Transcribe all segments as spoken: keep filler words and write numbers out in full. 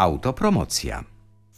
Autopromocja.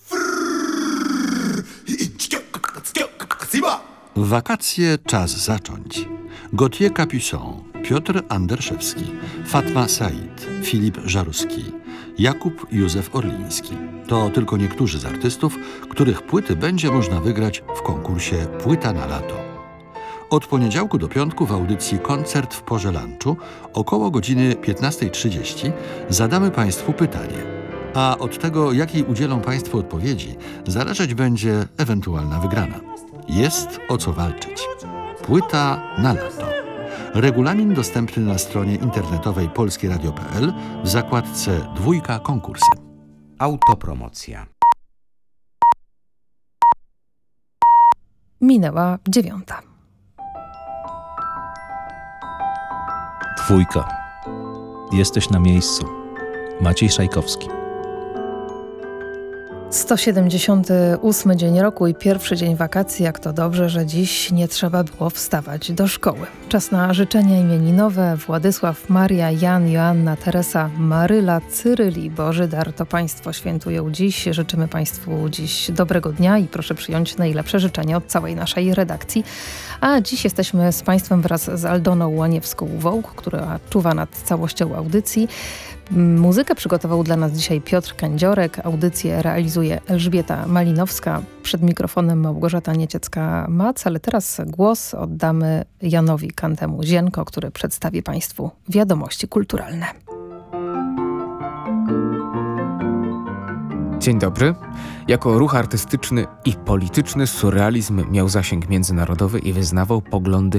W wakacje czas zacząć. Gauthier Capuçon, Piotr Anderszewski, Fatma Said, Filip Żaruski, Jakub Józef Orliński. To tylko niektórzy z artystów, których płyty będzie można wygrać w konkursie Płyta na lato. Od poniedziałku do piątku w audycji Koncert w porze lunchu około godziny piętnastej trzydzieści zadamy Państwu pytanie. A od tego, jakiej udzielą Państwo odpowiedzi, zależeć będzie ewentualna wygrana. Jest o co walczyć. Płyta na lato. Regulamin dostępny na stronie internetowej polskie radio kropka p l w zakładce Dwójka konkursy. Autopromocja. Minęła dziewiąta. Dwójka. Jesteś na miejscu. Maciej Szajkowski. sto siedemdziesiąty ósmy dzień roku i pierwszy dzień wakacji. Jak to dobrze, że dziś nie trzeba było wstawać do szkoły. Czas na życzenia imieninowe. Władysław, Maria, Jan, Joanna, Teresa, Maryla, Cyryl i Bożydar to Państwo świętują dziś. Życzymy Państwu dziś dobrego dnia i proszę przyjąć najlepsze życzenia od całej naszej redakcji. A dziś jesteśmy z Państwem wraz z Aldoną Łaniewską-Wołk, która czuwa nad całością audycji. Muzykę przygotował dla nas dzisiaj Piotr Kędziorek. Audycję realizuje Elżbieta Malinowska. Przed mikrofonem Małgorzata Nieciecka-Mac, ale teraz głos oddamy Janowi Kantemu-Zienko, który przedstawi Państwu wiadomości kulturalne. Dzień dobry. Jako ruch artystyczny i polityczny surrealizm miał zasięg międzynarodowy i wyznawał poglądy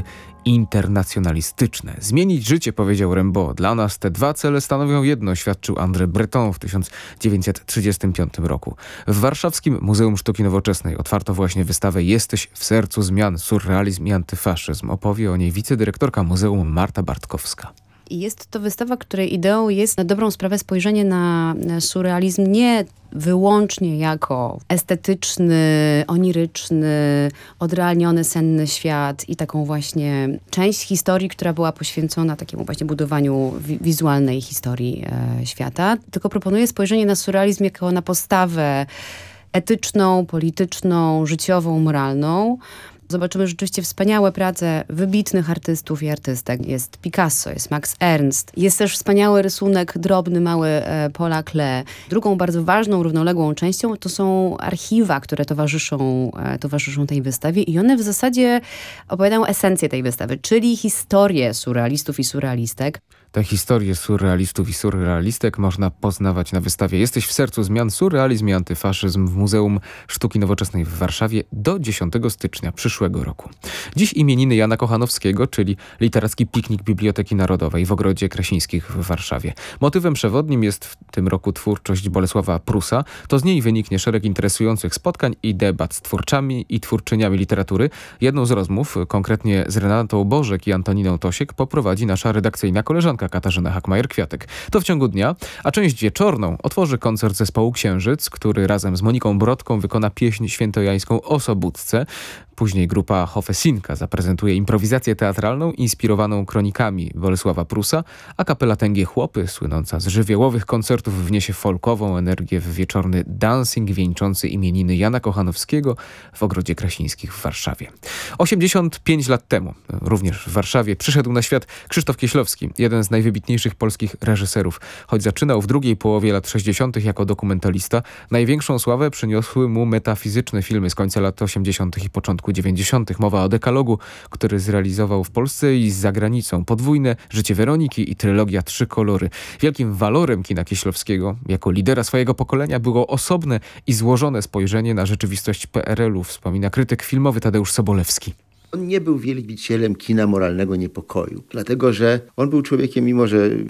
internacjonalistyczne. Zmienić życie, powiedział Rimbaud. Dla nas te dwa cele stanowią jedno, świadczył André Breton w tysiąc dziewięćset trzydziestym piątym roku. W warszawskim Muzeum Sztuki Nowoczesnej otwarto właśnie wystawę Jesteś w sercu zmian. Surrealizm i antyfaszyzm. Opowie o niej wicedyrektorka muzeum Marta Bartkowska. I jest to wystawa, której ideą jest na dobrą sprawę spojrzenie na surrealizm nie wyłącznie jako estetyczny, oniryczny, odrealniony, senny świat i taką właśnie część historii, która była poświęcona takiemu właśnie budowaniu wi- wizualnej historii e, świata. Tylko proponuje spojrzenie na surrealizm jako na postawę etyczną, polityczną, życiową, moralną. Zobaczymy rzeczywiście wspaniałe prace wybitnych artystów i artystek. Jest Picasso, jest Max Ernst. Jest też wspaniały rysunek, drobny, mały e, Paula Klee. Drugą bardzo ważną, równoległą częścią to są archiwa, które towarzyszą, e, towarzyszą tej wystawie i one w zasadzie opowiadają esencję tej wystawy, czyli historię surrealistów i surrealistek. Te historie surrealistów i surrealistek można poznawać na wystawie Jesteś w sercu zmian. Surrealizm i antyfaszyzm w Muzeum Sztuki Nowoczesnej w Warszawie do dziesiątego stycznia przyszłego roku. Dziś imieniny Jana Kochanowskiego, czyli literacki piknik Biblioteki Narodowej w Ogrodzie Krasińskich w Warszawie. Motywem przewodnim jest w tym roku twórczość Bolesława Prusa. To z niej wyniknie szereg interesujących spotkań i debat z twórcami i twórczyniami literatury. Jedną z rozmów, konkretnie z Renatą Bożek i Antoniną Tosiek, poprowadzi nasza redakcyjna koleżanka Katarzyna Hakmajer-Kwiatek. To w ciągu dnia, a część wieczorną otworzy koncert zespołu Księżyc, który razem z Moniką Brodką wykona pieśń świętojańską o Sobótce. Później grupa Hofesinka zaprezentuje improwizację teatralną inspirowaną kronikami Bolesława Prusa, a kapela Tęgie Chłopy, słynąca z żywiołowych koncertów, wniesie folkową energię w wieczorny dancing wieńczący imieniny Jana Kochanowskiego w Ogrodzie Krasińskich w Warszawie. osiemdziesiąt pięć lat temu, również w Warszawie, przyszedł na świat Krzysztof Kieślowski, jeden z najwybitniejszych polskich reżyserów. Choć zaczynał w drugiej połowie lat sześćdziesiątych jako dokumentalista, największą sławę przyniosły mu metafizyczne filmy z końca lat osiemdziesiątych i początku dziewięćdziesiątych. Mowa o Dekalogu, który zrealizował w Polsce i za granicą. Podwójne Życie Weroniki i trylogia Trzy kolory. Wielkim walorem kina Kieślowskiego jako lidera swojego pokolenia było osobne i złożone spojrzenie na rzeczywistość P R L u, wspomina krytyk filmowy Tadeusz Sobolewski. On nie był wielbicielem kina moralnego niepokoju, dlatego że on był człowiekiem, mimo że